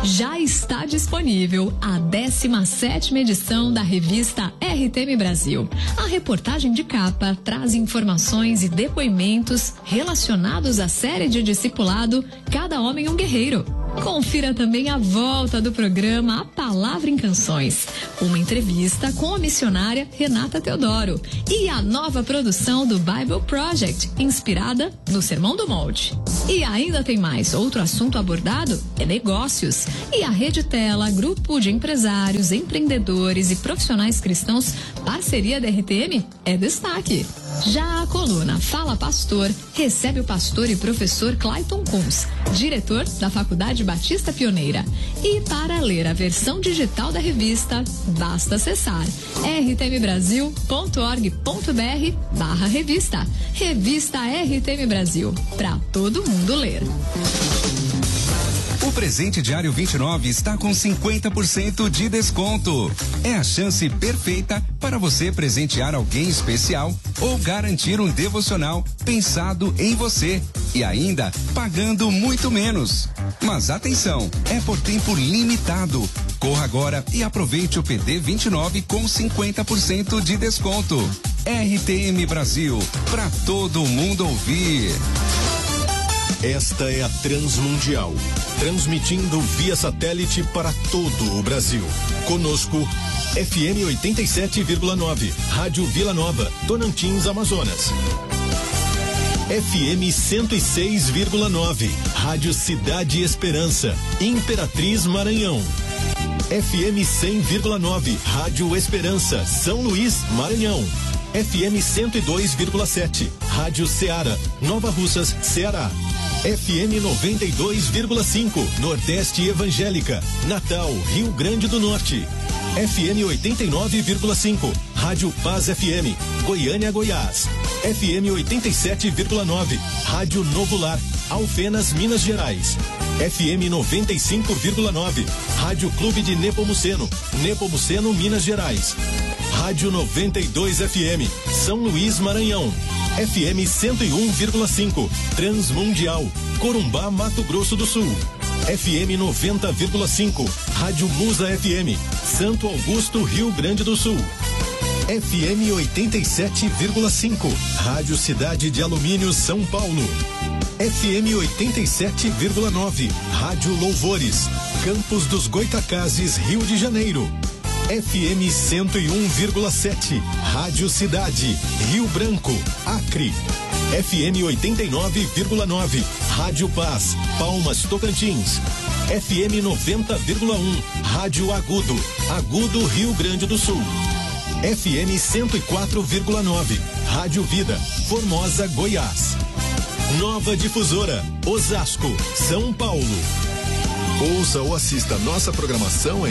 Já está disponível a 17ª edição da revista RTM Brasil. A reportagem de capa traz informações e depoimentos relacionados à série de discipulado Cada Homem um Guerreiro. Confira também a volta do programa A Palavra em Canções, uma entrevista com a missionária Renata Teodoro e a nova produção do Bible Project, inspirada no Sermão do Monte. E ainda tem mais. Outro assunto abordado é negócios. E a Rede Tela, grupo de empresários, empreendedores e profissionais cristãos, parceria da RTM, é destaque. Já a coluna Fala Pastor recebe o pastor e professor Clayton Kunz, diretor da Faculdade Batista Pioneira. E para ler a versão digital da revista, basta acessar rtmbrasil.org.br/revista. Revista RTM Brasil, para todo mundo ler. O presente diário 29 está com 50% de desconto. É a chance perfeita para você presentear alguém especial ou garantir um devocional pensado em você e ainda pagando muito menos. Mas atenção, é por tempo limitado. Corra agora e aproveite o PD 29 com 50% de desconto. RTM Brasil, para todo mundo ouvir. Esta é a Transmundial, transmitindo via satélite para todo o Brasil. Conosco, FM 87,9, Rádio Vila Nova, Tonantins, Amazonas. FM 106,9, Rádio Cidade Esperança, Imperatriz, Maranhão. FM 100,9, Rádio Esperança, São Luís, Maranhão. FM 102,7, Rádio Ceará, Nova Russas, Ceará. FM 92,5, Nordeste Evangélica, Natal, Rio Grande do Norte. FM 89,5, Rádio Paz FM, Goiânia, Goiás. FM 87,9, Rádio Novo Lar, Alfenas, Minas Gerais. FM 95,9, Rádio Clube de Nepomuceno, Nepomuceno, Minas Gerais. Rádio 92 FM, São Luís, Maranhão. FM 101,5, Transmundial, Corumbá, Mato Grosso do Sul. FM 90,5, Rádio Musa FM, Santo Augusto, Rio Grande do Sul. FM 87,5, Rádio Cidade de Alumínio, São Paulo. FM 87,9, Rádio Louvores, Campos dos Goitacazes, Rio de Janeiro. FM 101,7, Rádio Cidade, Rio Branco, Acre. FM 89,9, Rádio Paz, Palmas, Tocantins. FM 90,1, Rádio Agudo, Agudo, Rio Grande do Sul. FM 104,9, Rádio Vida, Formosa, Goiás. Nova Difusora, Osasco, São Paulo. Ouça ou assista nossa programação em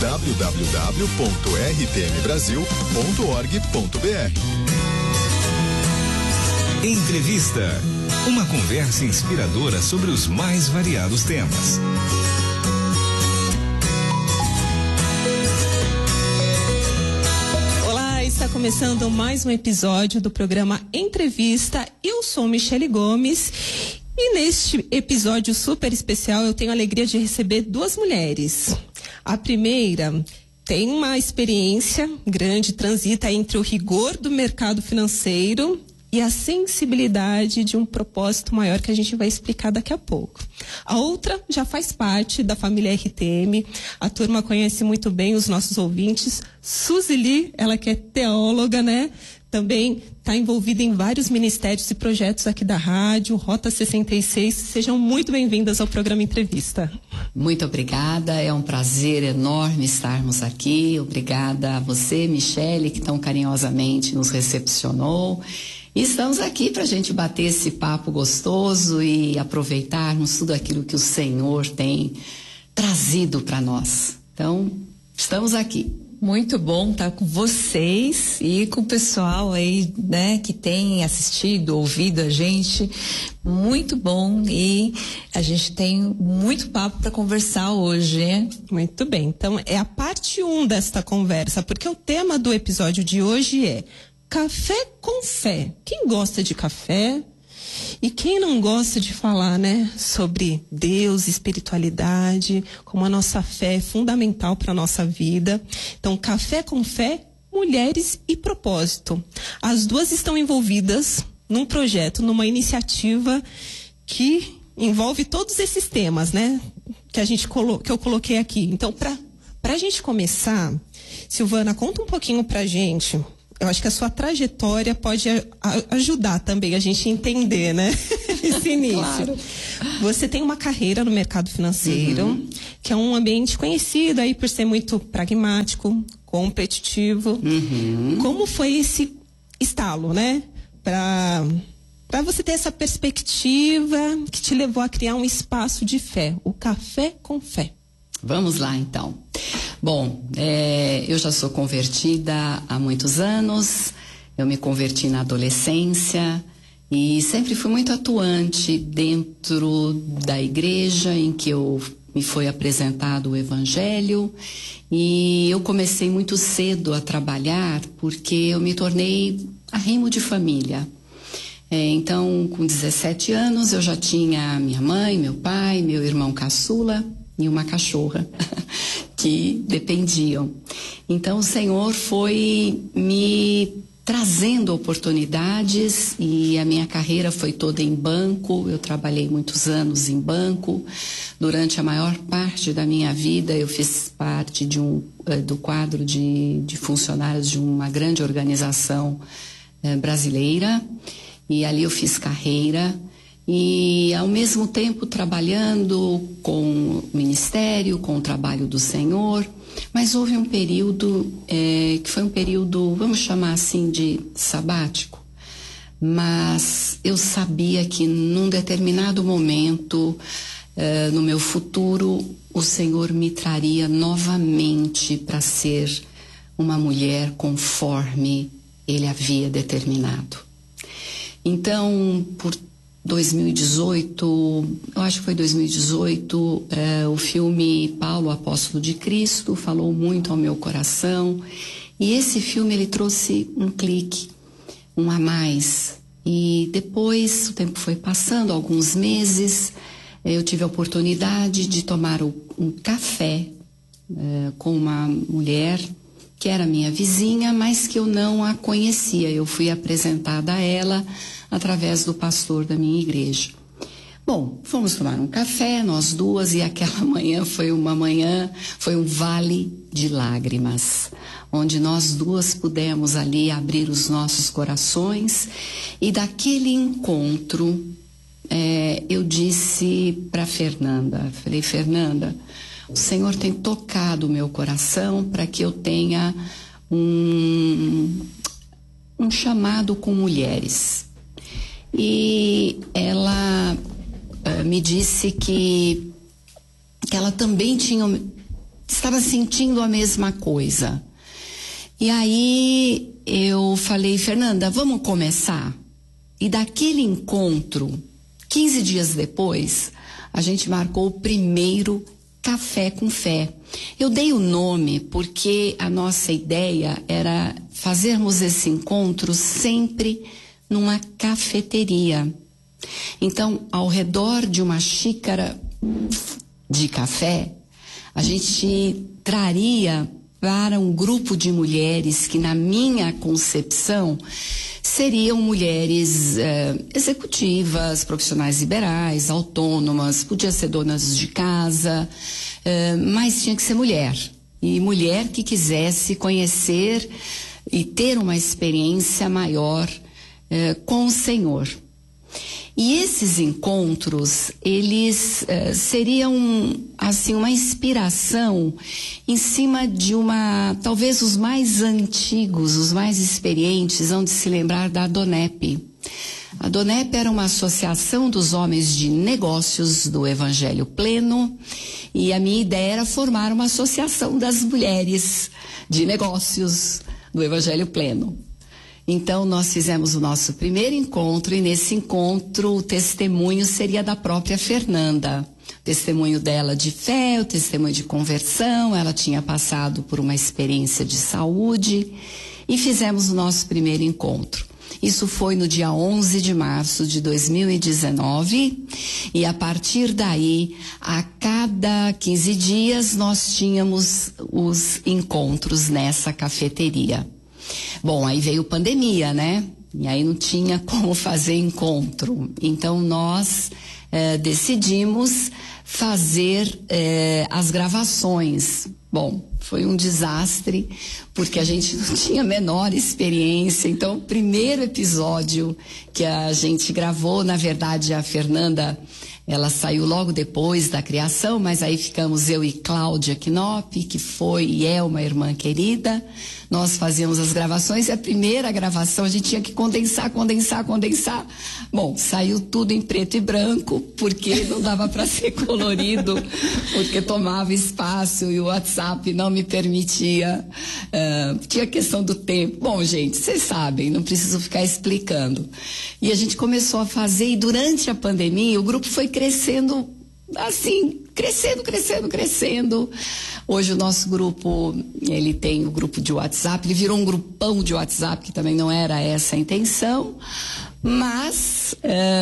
www.rtmbrasil.org.br. Entrevista. Uma conversa inspiradora sobre os mais variados temas. Olá, está começando mais um episódio do programa Entrevista. Eu sou Michele Gomes. E neste episódio super especial eu tenho a alegria de receber duas mulheres. A primeira tem uma experiência grande, transita entre o rigor do mercado financeiro e a sensibilidade de um propósito maior que a gente vai explicar daqui a pouco. A outra já faz parte da família RTM, a turma conhece muito bem os nossos ouvintes. Suzili, ela que é teóloga, né? Também está envolvida em vários ministérios e projetos aqui da rádio, Rota 66. Sejam muito bem-vindas ao programa Entrevista. Muito obrigada, é um prazer enorme estarmos aqui. Obrigada a você, Michele, que tão carinhosamente nos recepcionou. E estamos aqui para a gente bater esse papo gostoso e aproveitarmos tudo aquilo que o Senhor tem trazido para nós. Então, estamos aqui. Muito bom estar com vocês e com o pessoal aí, né, que tem assistido, ouvido a gente. Muito bom, e a gente tem muito papo para conversar hoje, né? Muito bem, então é a parte 1 desta conversa, porque o tema do episódio de hoje é Café com Fé. Quem gosta de café? E quem não gosta de falar, né, sobre Deus, espiritualidade, como a nossa fé é fundamental para a nossa vida. Então, Café com Fé, Mulheres e Propósito. As duas estão envolvidas num projeto, numa iniciativa que envolve todos esses temas, né, que eu coloquei aqui. Então, para a gente começar, Silvana, conta um pouquinho pra gente. Eu acho que a sua trajetória pode ajudar também a gente a entender, né? Esse início. Claro. Você tem uma carreira no mercado financeiro, que é um ambiente conhecido aí por ser muito pragmático, competitivo. Como foi esse estalo, né? Para você ter essa perspectiva que te levou a criar um espaço de fé, o Café com Fé. Vamos lá, então. Bom, eu já sou convertida há muitos anos, eu me converti na adolescência e sempre fui muito atuante dentro da igreja em que me foi apresentado o Evangelho, e eu comecei muito cedo a trabalhar porque eu me tornei arrimo de família. Então, com 17 anos, eu já tinha minha mãe, meu pai, meu irmão caçula e uma cachorra que dependiam. Então, o Senhor foi me trazendo oportunidades e a minha carreira foi toda em banco. Eu trabalhei muitos anos em banco. Durante a maior parte da minha vida, eu fiz parte do quadro de funcionários de uma grande organização brasileira, e ali eu fiz carreira. E, ao mesmo tempo, trabalhando com o ministério, com o trabalho do Senhor. Mas houve um período que foi um período, vamos chamar assim, de sabático. Mas eu sabia que num determinado momento, no meu futuro, o Senhor me traria novamente para ser uma mulher conforme Ele havia determinado. Então, por 2018, eu acho que foi 2018, o filme Paulo, Apóstolo de Cristo, falou muito ao meu coração. E esse filme, ele trouxe um clique, um a mais. E depois, o tempo foi passando, alguns meses, eu tive a oportunidade de tomar um café com uma mulher que era minha vizinha, mas que eu não a conhecia. Eu fui apresentada a ela através do pastor da minha igreja. Bom, fomos tomar um café, nós duas, e aquela manhã foi um vale de lágrimas, onde nós duas pudemos ali abrir os nossos corações. E daquele encontro, eu disse para Fernanda, falei: Fernanda, o Senhor tem tocado o meu coração para que eu tenha um chamado com mulheres. E ela me disse que ela também estava sentindo a mesma coisa. E aí eu falei: Fernanda, vamos começar? E daquele encontro, 15 dias depois, a gente marcou o primeiro Café com Fé. Eu dei o nome porque a nossa ideia era fazermos esse encontro sempre numa cafeteria. Então, ao redor de uma xícara de café, a gente traria para um grupo de mulheres que, na minha concepção, seriam mulheres executivas, profissionais liberais, autônomas, podia ser donas de casa, mas tinha que ser mulher. E mulher que quisesse conhecer e ter uma experiência maior com o Senhor. E esses encontros, eles seriam assim uma inspiração em cima de talvez os mais antigos, os mais experientes, vão se lembrar da Adonep. A Adonep era uma associação dos homens de negócios do Evangelho Pleno, e a minha ideia era formar uma associação das mulheres de negócios do Evangelho Pleno. Então, nós fizemos o nosso primeiro encontro, e nesse encontro o testemunho seria da própria Fernanda. O testemunho dela de fé, o testemunho de conversão. Ela tinha passado por uma experiência de saúde, e fizemos o nosso primeiro encontro. Isso foi no dia 11 de março de 2019 e a partir daí, a cada 15 dias, nós tínhamos os encontros nessa cafeteria. Bom, aí veio pandemia, né? E aí não tinha como fazer encontro. Então nós decidimos fazer as gravações. Bom, foi um desastre, porque a gente não tinha a menor experiência. Então, o primeiro episódio que a gente gravou, na verdade, a Fernanda, ela saiu logo depois da criação, mas aí ficamos eu e Cláudia Knop, que foi e é uma irmã querida. Nós fazíamos as gravações e a primeira gravação a gente tinha que condensar. Bom, saiu tudo em preto e branco, porque não dava para ser colorido, porque tomava espaço e o WhatsApp não me permitia. Tinha a questão do tempo. Bom, gente, vocês sabem, não preciso ficar explicando. E a gente começou a fazer e durante a pandemia o grupo foi crescendo assim, crescendo. Hoje o nosso grupo, ele tem o grupo de WhatsApp, ele virou um grupão de WhatsApp, que também não era essa a intenção, mas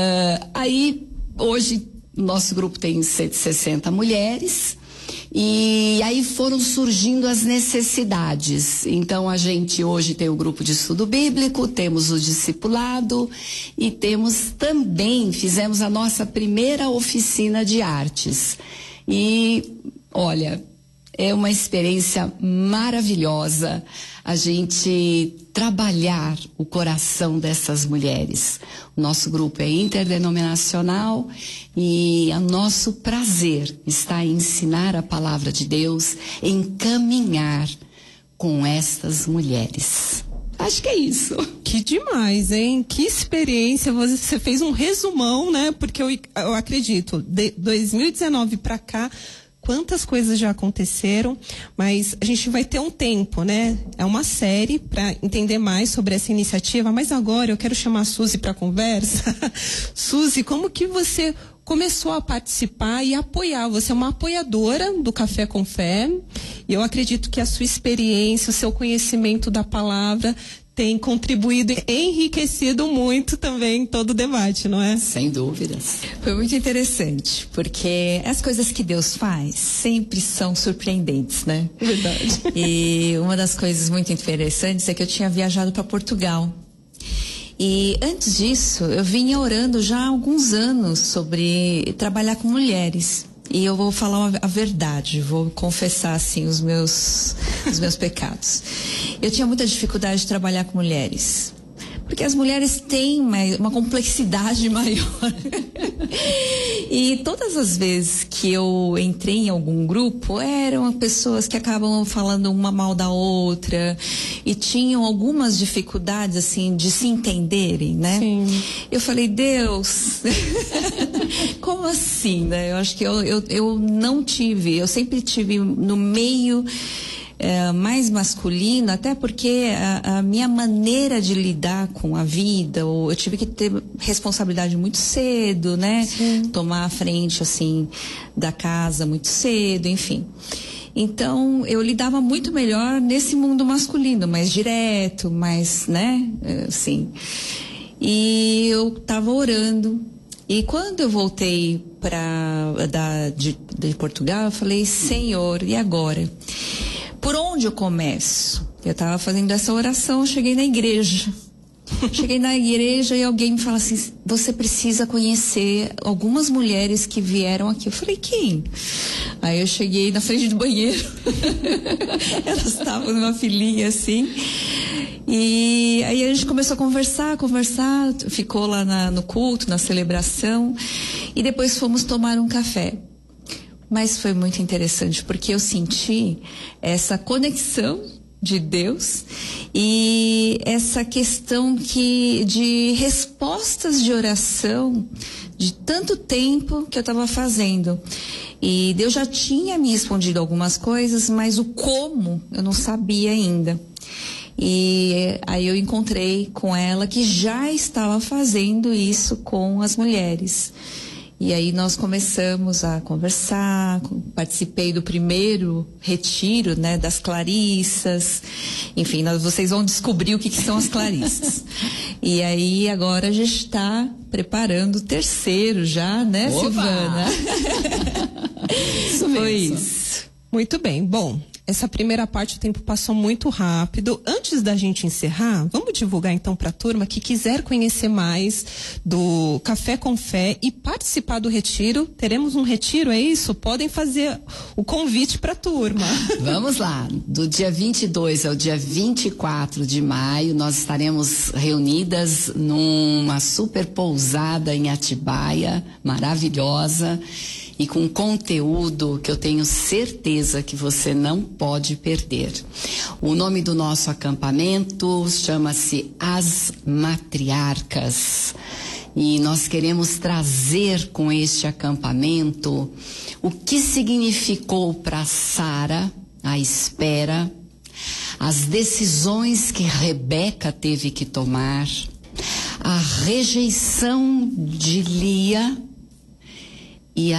aí hoje o nosso grupo tem 160 mulheres e aí foram surgindo as necessidades. Então a gente hoje tem o grupo de estudo bíblico, temos o discipulado e temos também, fizemos a nossa primeira oficina de artes. E olha, é uma experiência maravilhosa a gente trabalhar o coração dessas mulheres. O nosso grupo é interdenominacional e o nosso prazer está em ensinar a palavra de Deus, em caminhar com estas mulheres. Acho que é isso. Que demais, hein? Que experiência. Você fez um resumão, né? Porque eu acredito, de 2019 para cá, quantas coisas já aconteceram, mas a gente vai ter um tempo, né? É uma série para entender mais sobre essa iniciativa, mas agora eu quero chamar a Suzy para conversa. Suzy, como que você começou a participar e apoiar? Você é uma apoiadora do Café com Fé e eu acredito que a sua experiência, o seu conhecimento da palavra tem contribuído e enriquecido muito também todo o debate, não é? Sem dúvidas. Foi muito interessante, porque as coisas que Deus faz sempre são surpreendentes, né? Verdade. E uma das coisas muito interessantes é que eu tinha viajado para Portugal. E antes disso, eu vinha orando já há alguns anos sobre trabalhar com mulheres. E eu vou falar a verdade, vou confessar assim os meus pecados. Eu tinha muita dificuldade de trabalhar com mulheres, porque as mulheres têm uma complexidade maior. E todas as vezes que eu entrei em algum grupo, eram pessoas que acabam falando uma mal da outra e tinham algumas dificuldades, assim, de se entenderem, né? Sim. Eu falei, Deus, como assim, né? Eu acho que eu não tive, eu sempre tive no meio mais masculino, até porque a minha maneira de lidar com a vida, eu tive que ter responsabilidade muito cedo, né? Sim. Tomar a frente, assim, da casa muito cedo, enfim. Então, eu lidava muito melhor nesse mundo masculino, mais direto, mais, né? Assim. E eu tava orando. E quando eu voltei de Portugal, eu falei, Senhor, e agora? Por onde eu começo? Eu estava fazendo essa oração, cheguei na igreja. Cheguei na igreja e alguém me fala assim, você precisa conhecer algumas mulheres que vieram aqui. Eu falei, quem? Aí eu cheguei na frente do banheiro. Elas estavam numa filinha assim. E aí a gente começou a conversar, ficou lá no culto, na celebração. E depois fomos tomar um café. Mas foi muito interessante, porque eu senti essa conexão de Deus e essa questão de respostas de oração de tanto tempo que eu estava fazendo. E Deus já tinha me respondido algumas coisas, mas o como eu não sabia ainda. E aí eu encontrei com ela que já estava fazendo isso com as mulheres. E aí nós começamos a conversar, participei do primeiro retiro, né, das Clarissas. Enfim, vocês vão descobrir o que são as Clarissas. E aí agora a gente está preparando o terceiro já, né, Opa! Silvana? Isso mesmo. Foi isso. Muito bem. Bom, essa primeira parte o tempo passou muito rápido. Antes da gente encerrar, vamos divulgar então para a turma que quiser conhecer mais do Café com Fé e participar do retiro. Teremos um retiro, é isso? Podem fazer o convite para a turma. Vamos lá, do dia 22 ao dia 24 de maio, nós estaremos reunidas numa super pousada em Atibaia, maravilhosa, e com conteúdo que eu tenho certeza que você não pode perder. O nome do nosso acampamento chama-se As Matriarcas. E nós queremos trazer com este acampamento o que significou para Sara a espera, as decisões que Rebeca teve que tomar, a rejeição de Lia e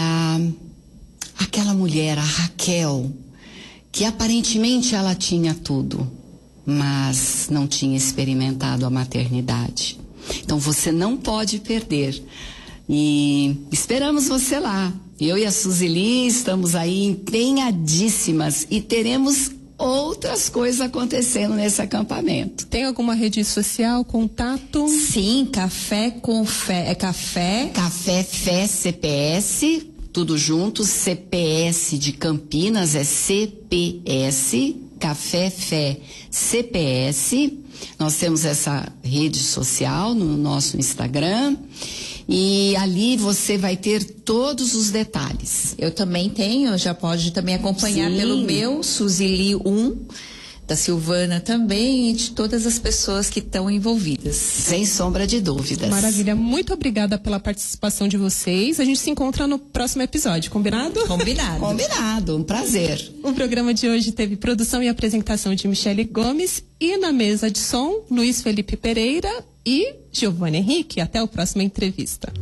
aquela mulher, a Raquel, que aparentemente ela tinha tudo, mas não tinha experimentado a maternidade. Então você não pode perder. E esperamos você lá. Eu e a Suzili estamos aí empenhadíssimas e teremos outras coisas acontecendo nesse acampamento. Tem alguma rede social, contato? Sim, Café com Fé. É Café Fé CPS, tudo junto. CPS de Campinas é CPS, Café Fé CPS. Nós temos essa rede social no nosso Instagram. E ali você vai ter todos os detalhes. Eu também tenho, já pode também acompanhar Sim. pelo meu, Suzili 1, da Silvana também, e de todas as pessoas que estão envolvidas. Sem sombra de dúvidas. Maravilha, muito obrigada pela participação de vocês. A gente se encontra no próximo episódio, combinado? Combinado. Combinado, um prazer. O programa de hoje teve produção e apresentação de Michele Gomes e na mesa de som, Luiz Felipe Pereira e Giovanni Henrique. Até a próxima entrevista.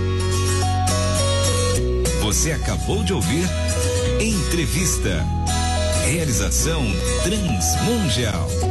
Você acabou de ouvir Entrevista. Realização Transmundial.